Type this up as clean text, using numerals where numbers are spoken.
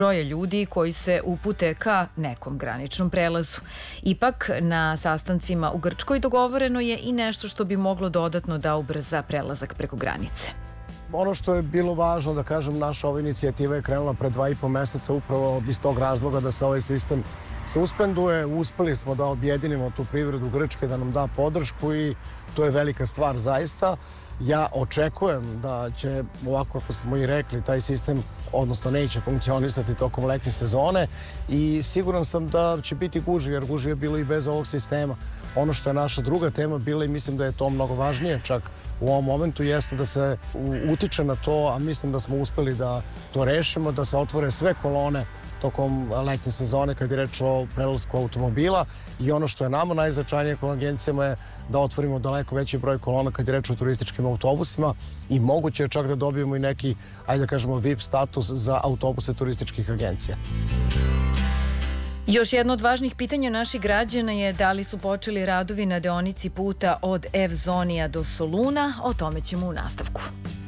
broja ljudi koji se upute ka nekom graničnom prelazu. Ipak, na sastancima u Grčkoj dogovoreno je i nešto što bi moglo dodatno da ubrza prelazak preko granice. Ono što je bilo važno, da kažem, naša ova inicijativa je krenula pre 2,5 meseca upravo iz tog razloga da se ovaj sistem suspenduje. Uspeli smo da objedinimo tu privredu Grčke, da nam da podršku i to je velika stvar zaista. Ja očekujem da će, ovako kako smo i rekli, taj sistem, odnosno neće funkcionisati tokom letnje sezone i siguran sam da će biti gužve, jer gužve je bilo i bez ovog sistema. Ono što je naša druga tema bila i mislim da je to mnogo važnije čak u ovom momentu jeste da se utiče na to, a mislim da smo uspeli da to rešimo, da se otvore sve kolone tokom letnje sezone kad je reč o prelasku automobila i ono što je nama najznačajnije kao agencijama je da otvorimo daleko veći broj kolona kad je reč o turističkim autobusima i moguće je čak da dobijemo i neki, ajde da kažemo, VIP status za autobuse turističkih agencija. Još jedno od važnih pitanja naših građana je da li su počeli radovi na deonici puta od Evzonija do Soluna. O tome ćemo u nastavku.